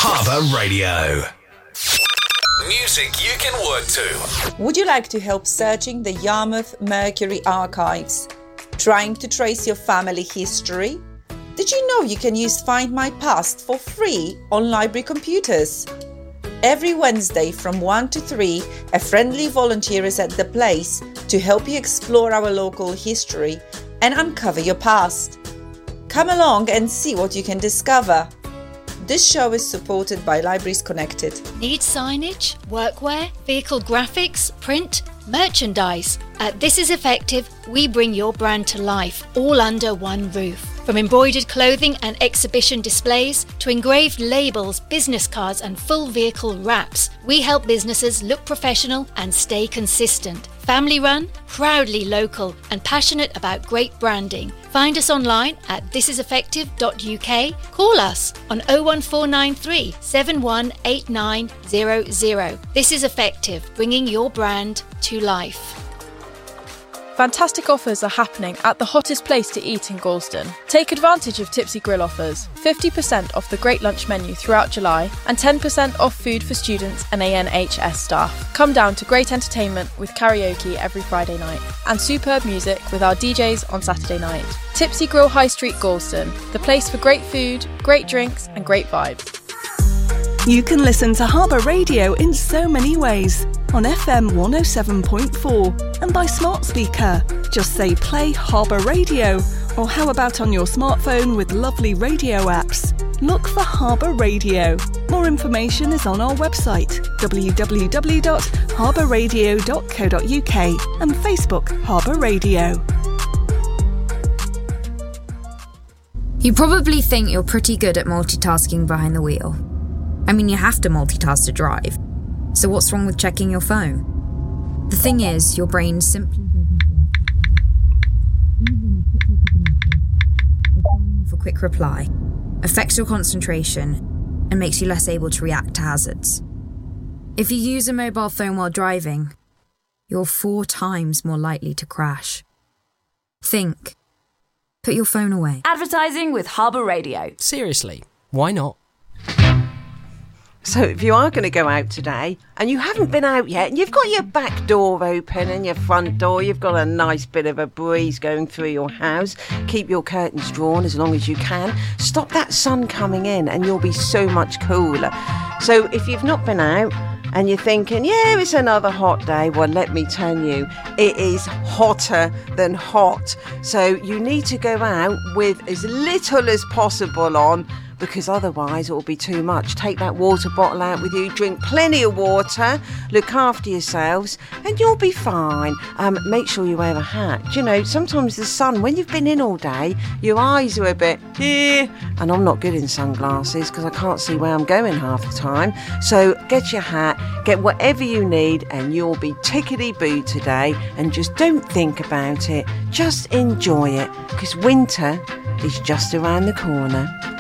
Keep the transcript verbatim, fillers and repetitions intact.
Harbour Radio. Music you can work to. Would you like to help searching the Yarmouth Mercury archives? Trying to trace your family history? Did you know you can use Find My Past for free on library computers? Every Wednesday from one to three, a friendly volunteer is at the place to help you explore our local history and uncover your past. Come along and see what you can discover. This show is supported by Libraries Connected. Need signage, workwear, vehicle graphics, print, merchandise? At This Is Effective, we bring your brand to life, all under one roof. From embroidered clothing and exhibition displays to engraved labels, business cards and full vehicle wraps, we help businesses look professional and stay consistent. Family run, proudly local and passionate about great branding. Find us online at this is effective dot U K. Call us on oh one four nine three, seven one eight nine zero zero. This is Effective, bringing your brand to life. Fantastic offers are happening at the hottest place to eat in Galston. Take advantage of Tipsy Grill offers. fifty percent off the great lunch menu throughout July and ten percent off food for students and A N H S staff. Come down to great entertainment with karaoke every Friday night and superb music with our D Js on Saturday night. Tipsy Grill High Street Galston, the place for great food, great drinks and great vibes. You can listen to Harbour Radio in so many ways. On F M one oh seven point four and by smart speaker. Just say play Harbour Radio, or how about on your smartphone with lovely radio apps. Look for Harbour Radio. More information is on our website w w w dot harbour radio dot co dot U K and Facebook Harbour Radio. You probably think you're pretty good at multitasking behind the wheel. I mean, you have to multitask to drive. So what's wrong with checking your phone? The thing is, your brain simply for quick reply, affects your concentration, and makes you less able to react to hazards. If you use a mobile phone while driving, you're four times more likely to crash. Think. Put your phone away. Advertising with Harbour Radio. Seriously, why not? So if you are going to go out today and you haven't been out yet and you've got your back door open and your front door, you've got a nice bit of a breeze going through your house, keep your curtains drawn as long as you can, stop that sun coming in and you'll be so much cooler. So if you've not been out and you're thinking, yeah, it's another hot day, well, let me tell you, it is hotter than hot. So you need to go out with as little as possible on, because otherwise it will be too much. Take that water bottle out with you, drink plenty of water, look after yourselves, and you'll be fine. Um, make sure you wear a hat. You know, sometimes the sun, when you've been in all day, your eyes are a bit, eh, and I'm not good in sunglasses because I can't see where I'm going half the time. So get your hat, get whatever you need, and you'll be tickety-boo today, and just don't think about it. Just enjoy it, because winter is just around the corner.